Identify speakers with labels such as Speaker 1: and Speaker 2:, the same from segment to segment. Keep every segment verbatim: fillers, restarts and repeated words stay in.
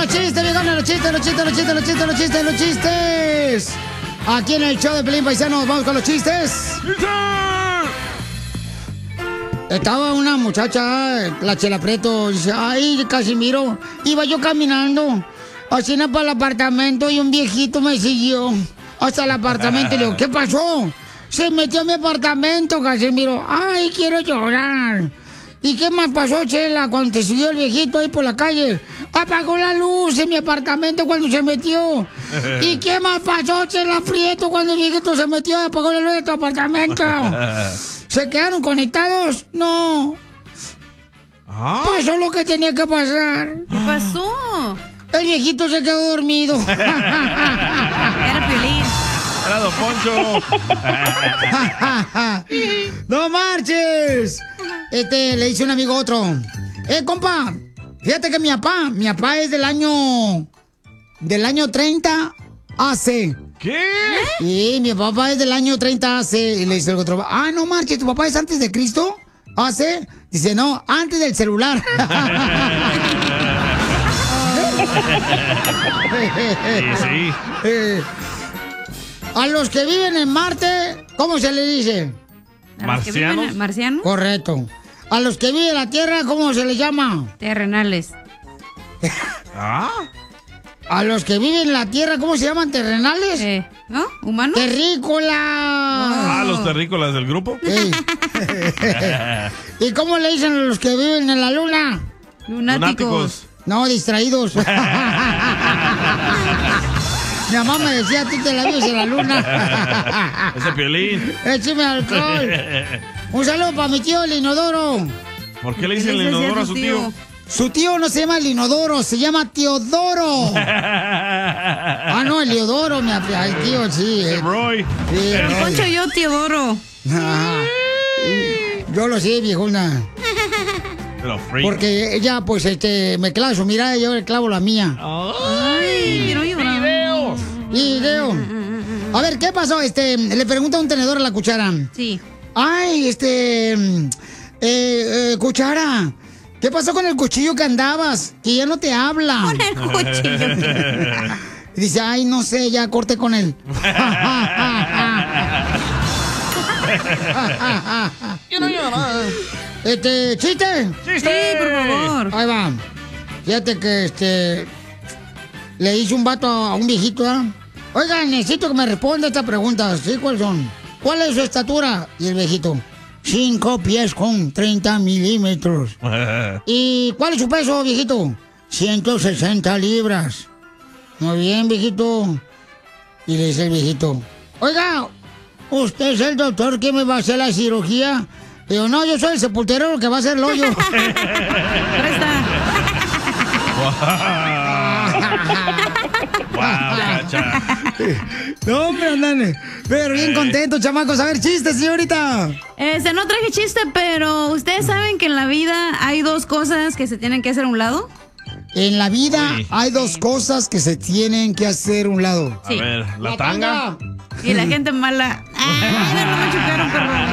Speaker 1: los chistes, viejones, los chistes, los chistes, los chistes, los chistes, los chistes, los chistes. Aquí en el show de Pelín Paisanos, vamos con los chistes. Estaba una muchacha, la Chela Prieto, dice, ay, Casimiro, iba yo caminando, así para el apartamento y un viejito me siguió hasta el apartamento y le digo, ¿qué pasó? Se metió a mi apartamento, Casimiro. Ay, quiero llorar. ¿Y qué más pasó, Chela, cuando te siguió el viejito ahí por la calle? Apagó la luz en mi apartamento cuando se metió. ¿Y qué más pasó, Chela Prieto, cuando el viejito se metió y apagó la luz de tu apartamento? ¿Se quedaron conectados? No. ¿Ah? Pasó lo que tenía que pasar.
Speaker 2: ¿Qué pasó?
Speaker 1: El viejito se quedó dormido.
Speaker 2: Era Piolín.
Speaker 3: Era Don Poncho.
Speaker 1: ¡No marches! Este, le dice un amigo a otro. Eh, compa, fíjate que mi papá, mi papá es del año... Del año treinta A C.
Speaker 3: ¿Qué?
Speaker 1: Sí, mi papá es del año treinta A C. Y le dice el otro, ah, no marches, ¿tu papá es antes de Cristo? ¿A C? Dice, no, antes del celular.
Speaker 3: Sí, sí.
Speaker 1: Eh, a los que viven en Marte, ¿cómo se le dice?
Speaker 3: ¿Marcianos?
Speaker 2: ¿Marcianos?
Speaker 1: Correcto. A los que viven en la Tierra, ¿cómo se les llama?
Speaker 2: Terrenales.
Speaker 3: ¿Ah?
Speaker 1: A los que viven en la Tierra, ¿cómo se llaman? ¿Terrenales?
Speaker 2: Eh, ¿No? ¿Humanos?
Speaker 1: ¡Terrícolas!
Speaker 3: Ah, los terrícolas del grupo.
Speaker 1: Sí. ¿Y cómo le dicen a los que viven en la Luna?
Speaker 2: Lunáticos.
Speaker 1: No, distraídos. Mi mamá me decía, tú te la vives en la Luna.
Speaker 3: Ese Piolín.
Speaker 1: Écheme alcohol. Un saludo para mi tío, el inodoro.
Speaker 3: ¿Por qué le dicen el inodoro a su tío?
Speaker 1: Su tío no se llama el inodoro, se llama Teodoro. Ah, no, el Leodoro, mi ay, tío, sí.
Speaker 3: El Roy.
Speaker 1: Sí,
Speaker 2: Pero
Speaker 1: Roy.
Speaker 2: Poncho, yo, Teodoro.
Speaker 1: Ah, yo lo sé, viejona.
Speaker 3: Pero free.
Speaker 1: Porque ella, pues, este, me clava su mirada y yo le clavo la mía.
Speaker 2: Ay, quiero llorar.
Speaker 3: ¡Videos!
Speaker 1: Video. A ver, ¿qué pasó? Este, le pregunta un tenedor a la cuchara.
Speaker 2: Sí.
Speaker 1: Ay, este, eh, eh, cuchara, ¿qué pasó con el cuchillo que andabas? Que ya no te habla.
Speaker 2: Con el cuchillo.
Speaker 1: Y dice, ay, no sé, ya corté con él.
Speaker 3: Quiero llorar.
Speaker 1: Este, ¿chiste?
Speaker 3: ¡Chiste!
Speaker 2: Sí, por favor.
Speaker 1: Ahí va. Fíjate que, este, le hizo un vato a un viejito, ¿ah? Oiga, necesito que me responda esta pregunta. ¿Sí? ¿Cuáles son? ¿Cuál es su estatura? Y el viejito, cinco pies con treinta milímetros. ¿Y cuál es su peso, viejito? ciento sesenta libras. Muy bien, viejito. Y le dice el viejito, oiga, ¿usted es el doctor que me va a hacer la cirugía? Digo, no, yo soy el sepulturero que va a hacer el hoyo.
Speaker 2: Presta.
Speaker 1: No, hombre, andan, pero bien contentos, chamacos. A ver, chiste, señorita.
Speaker 2: Este, no traje chiste, pero ¿ustedes saben que en la vida hay dos cosas que se tienen que hacer a un lado?
Speaker 1: En la vida
Speaker 3: Sí.
Speaker 1: hay dos cosas que se tienen que hacer a un lado.
Speaker 3: A ver, la tanga.
Speaker 2: Y la gente mala. Ay, no me chocaron,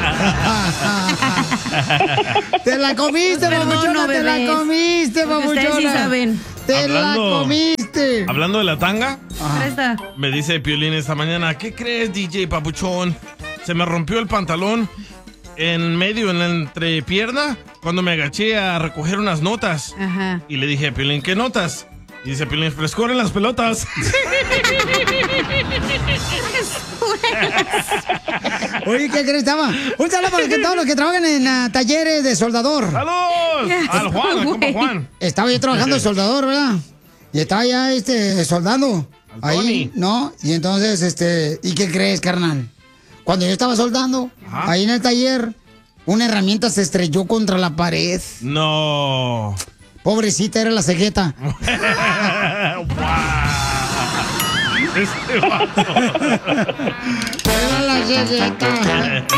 Speaker 2: perdón.
Speaker 1: Te la comiste,
Speaker 2: Perdón,
Speaker 1: babuchona,
Speaker 2: no,
Speaker 1: te la
Speaker 2: bebés.
Speaker 1: comiste,
Speaker 2: Porque ustedes
Speaker 1: babuchona.
Speaker 2: sí saben.
Speaker 1: Te
Speaker 3: Hablando-
Speaker 1: la comiste.
Speaker 3: Hablando de la tanga,
Speaker 2: Presta.
Speaker 3: me dice Piolín esta mañana, ¿qué crees, D J Papuchón? Se me rompió el pantalón en medio, en la entrepierna, cuando me agaché a recoger unas notas.
Speaker 2: Ajá.
Speaker 3: Y le dije a Piolín, ¿qué notas? Y dice Piolín, frescor en las pelotas.
Speaker 1: Oye, ¿qué crees? Estaba. Un saludo para que todos los que trabajan en uh, talleres de soldador.
Speaker 3: ¡Saludos! Al Juan, al compa Juan.
Speaker 1: Estaba yo trabajando de soldador, ¿verdad? Y estaba ya este, soldando.
Speaker 3: Al
Speaker 1: Ahí,
Speaker 3: Tony.
Speaker 1: ¿no? Y entonces, este, ¿y qué crees, carnal? Cuando yo estaba soldando,
Speaker 3: Ajá.
Speaker 1: ahí en el taller, una herramienta se estrelló contra la pared.
Speaker 3: No.
Speaker 1: Pobrecita, era la cegueta.
Speaker 3: Este vato.
Speaker 1: Era la cegueta.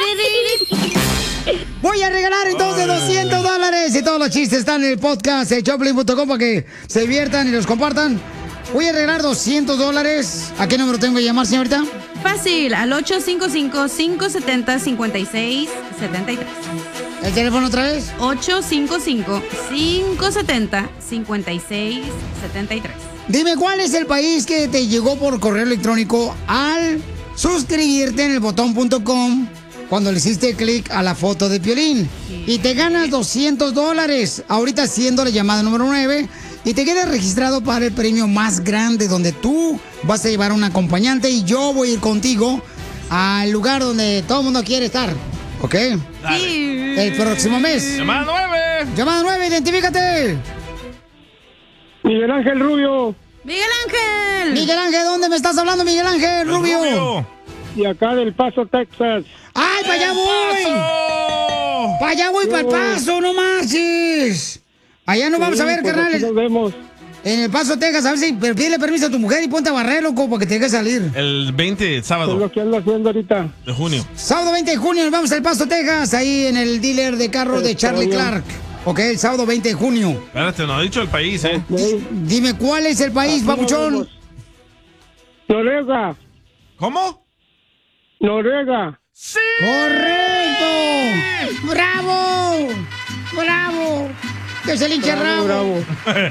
Speaker 1: Voy a regalar entonces doscientos dólares y todos los chistes están en el podcast de Choplin punto com para que se diviertan y los compartan. Voy a regalar doscientos dólares. ¿A qué número tengo que llamar, señorita?
Speaker 2: Fácil, al ocho cinco cinco, cinco siete cero, cinco seis siete tres.
Speaker 1: ¿El teléfono otra vez?
Speaker 2: ocho cinco cinco, cinco siete cero, cinco seis siete tres.
Speaker 1: Dime, ¿cuál es el país que te llegó por correo electrónico al suscribirte en el botón punto com cuando le hiciste clic a la foto de Piolín? Sí. Y te ganas doscientos dólares, ahorita siendo la llamada número nueve, y te quedas registrado para el premio más grande, donde tú vas a llevar un acompañante y yo voy a ir contigo al lugar donde todo el mundo quiere estar, ¿ok?
Speaker 2: Sí.
Speaker 1: El próximo mes.
Speaker 3: Llamada nueve.
Speaker 1: Llamada nueve, identifícate.
Speaker 4: Miguel Ángel Rubio.
Speaker 2: Miguel Ángel.
Speaker 1: Miguel Ángel, ¿dónde me estás hablando, Miguel Ángel Rubio?
Speaker 3: Rubio.
Speaker 4: Y acá del Paso, Texas.
Speaker 1: ¡Ay, para allá voy! ¡Para allá voy, para el Paso, no marches! Allá nos vamos
Speaker 4: Sí,
Speaker 1: a ver,
Speaker 4: pues
Speaker 1: carnal.
Speaker 4: aquí nos vemos.
Speaker 1: En el Paso, Texas, a ver si pero pídele permiso a tu mujer y ponte a barrer, loco, para que te dejes salir.
Speaker 3: El veinte,
Speaker 4: Es
Speaker 3: sábado
Speaker 4: lo que ando haciendo ahorita.
Speaker 3: de junio.
Speaker 1: Sábado veinte de junio nos vamos al Paso, Texas, ahí en el dealer de carros de Charlie
Speaker 4: Está bien.
Speaker 1: Clark. Ok, el sábado veinte de junio.
Speaker 3: Espérate, no ha dicho el país, ¿eh?
Speaker 4: Sí.
Speaker 1: Dime, ¿cuál es el país,
Speaker 4: Aquí nos
Speaker 1: papuchón?
Speaker 4: vemos. Noruega.
Speaker 3: ¿Cómo?
Speaker 4: Noruega.
Speaker 3: ¡Sí!
Speaker 1: ¡Correcto! ¡Bravo! ¡Bravo! ¡Que se le hinche el rabo!
Speaker 4: Bravo.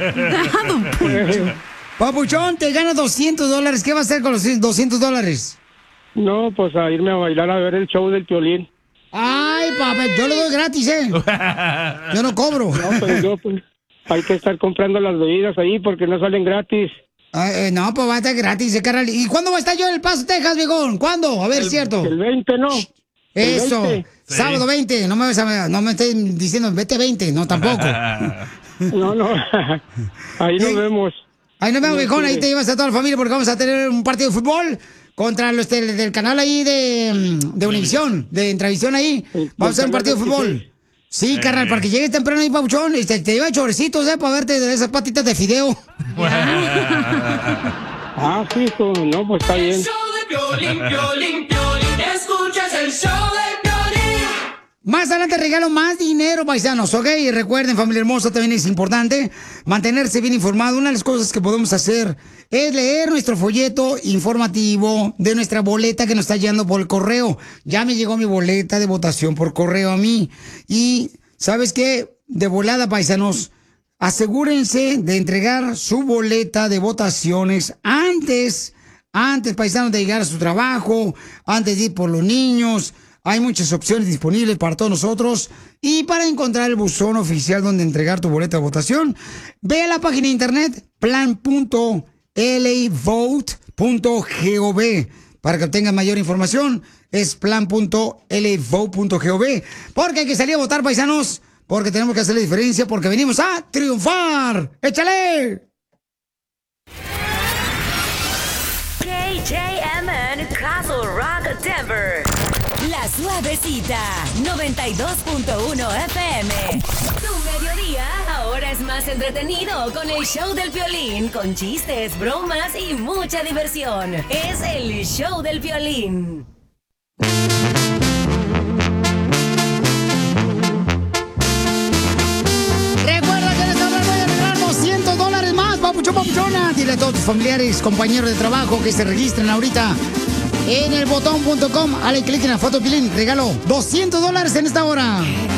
Speaker 1: Papuchón, te ganas doscientos dólares. ¿Qué va a hacer con los doscientos dólares?
Speaker 4: No, pues a irme a bailar a ver el show del Piolín.
Speaker 1: Ay, papá, yo lo doy gratis, ¿eh? Yo no cobro.
Speaker 4: No, pero yo, pues, hay que estar comprando las bebidas ahí porque no salen gratis.
Speaker 1: Ay, eh, no, pues va a estar gratis, eh, carnal. ¿Y cuándo va a estar yo en El Paso, Texas, viejón? ¿Cuándo? A ver, cierto.
Speaker 4: El veinte, ¿no? El
Speaker 1: Eso.
Speaker 4: veinte.
Speaker 3: Sí.
Speaker 1: Sábado veinte. No me, vas a- no me estés diciendo vete veinte. No, tampoco.
Speaker 4: No, no. Ahí nos
Speaker 1: Sí.
Speaker 4: vemos.
Speaker 1: Ahí nos vemos,
Speaker 4: No,
Speaker 1: viejón. Ahí
Speaker 4: sí.
Speaker 1: te llevas a toda la familia porque vamos a tener un partido de fútbol contra los del, del canal ahí de, de Univisión, de Intravisión ahí. Vamos a hacer un partido de fútbol. Sí, carnal, para que llegues temprano ahí, papuchón. Y te, te lleva chorecitos, ¿eh? Para verte de esas patitas de fideo.
Speaker 4: Ah, sí, pues, no, pues está bien.
Speaker 5: El show de Piolín, Piolín, Piolín. Escuchas el show de Piolín.
Speaker 1: Más adelante regalo más dinero, paisanos, ¿ok? Y recuerden, familia hermosa, también es importante mantenerse bien informado. Una de las cosas que podemos hacer es leer nuestro folleto informativo de nuestra boleta que nos está llegando por el correo. Ya me llegó mi boleta de votación por correo a mí. Y, ¿sabes qué? De volada, paisanos, asegúrense de entregar su boleta de votaciones antes, antes, paisanos, de llegar a su trabajo, antes de ir por los niños. Hay muchas opciones disponibles para todos nosotros. Y para encontrar el buzón oficial donde entregar tu boleta de votación, ve a la página de internet plan punto l a vote punto gov. Para que obtengas mayor información, es plan punto l a vote punto gov. Porque hay que salir a votar, paisanos, porque tenemos que hacer la diferencia, porque venimos a triunfar. ¡Échale!
Speaker 6: K J M N Castle Rock, Denver. La Suavecita, noventa y dos punto uno F M. Tu mediodía ahora es más entretenido con el show del Piolín, con chistes, bromas y mucha diversión. Es el show del Piolín.
Speaker 1: Recuerda que en esta hora voy a regalar doscientos dólares más, papuchón, papuchona. Dile a todos tus familiares, compañeros de trabajo que se registren ahorita en el botón punto com. Dale clic en la foto, Pilín. Regalo doscientos dólares en esta hora.